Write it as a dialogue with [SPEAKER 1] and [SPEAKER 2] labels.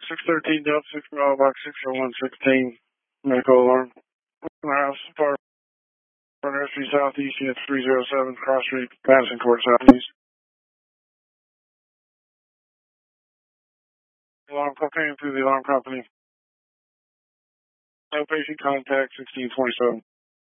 [SPEAKER 1] 613 Delta 6 Bravo Box 60116. Medical alarm. House Park, Nursery Southeast, Unit 307, Cross Street, Madison Court Southeast. Alarm came through the alarm company. No patient contact, 1627.